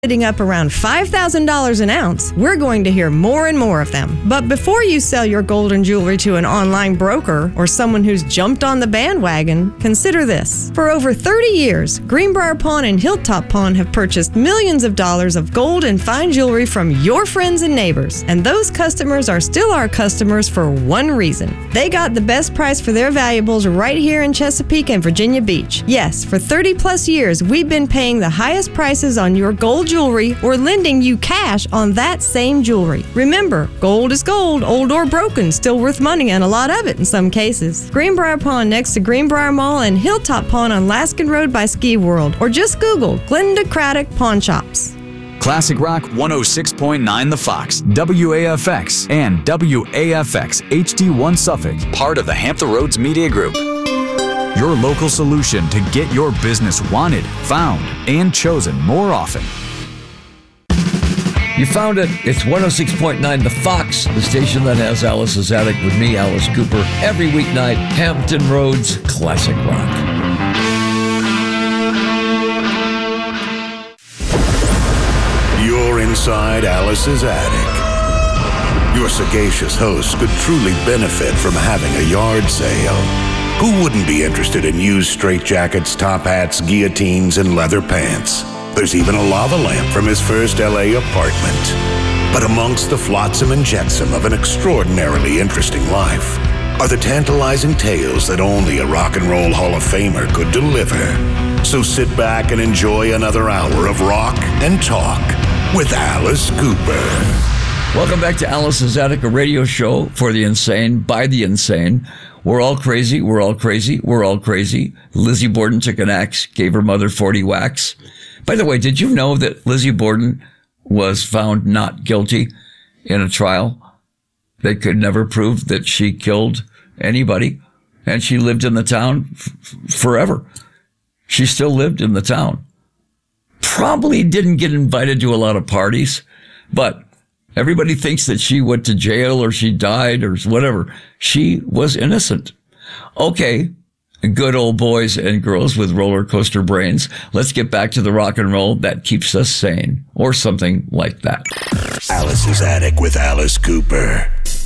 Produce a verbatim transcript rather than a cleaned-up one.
sitting up around five thousand dollars an ounce, we're going to hear more and more of them. But before you sell your gold and jewelry to an online broker or someone who's jumped on the bandwagon, consider this. For over thirty years, Greenbrier Pawn and Hilltop Pawn have purchased millions of dollars of gold and fine jewelry from your friends and neighbors. And those customers are still our customers for one reason. They got the best price for their valuables right here in Chesapeake and Virginia Beach. Yes, for thirty plus years, we've been paying the highest prices on your gold jewelry or lending you cash on that same jewelry. Remember, gold is gold, old or broken, still worth money and a lot of it in some cases. Greenbrier Pawn next to Greenbrier Mall and Hilltop Pawn on Laskin Road by Ski World, or just Google Glenda Craddock Pawn Shops. Classic Rock one oh six point nine The Fox, W A F X, and W A F X H D one Suffolk, part of the Hampton Roads Media Group. Your local solution to get your business wanted, found, and chosen more often. You found it. It's one oh six point nine The Fox, the station that has Alice's Attic with me, Alice Cooper, every weeknight, Hampton Roads Classic Rock. You're inside Alice's Attic. Your sagacious host could truly benefit from having a yard sale. Who wouldn't be interested in used straitjackets, top hats, guillotines, and leather pants? There's even a lava lamp from his first L A apartment. But amongst the flotsam and jetsam of an extraordinarily interesting life are the tantalizing tales that only a rock and roll Hall of Famer could deliver. So sit back and enjoy another hour of rock and talk with Alice Cooper. Welcome back to Alice's Attic, a radio show for the insane, by the insane. We're all crazy, we're all crazy, we're all crazy. Lizzie Borden took an axe, gave her mother forty whacks. By the way, did you know that Lizzie Borden was found not guilty in a trial? They could never prove that she killed anybody, and she lived in the town f- forever. She still lived in the town. Probably didn't get invited to a lot of parties, but everybody thinks that she went to jail or she died or whatever. She was innocent. Okay. Good old boys and girls with roller coaster brains. Let's get back to the rock and roll that keeps us sane, or something like that. Alice's Attic with Alice Cooper.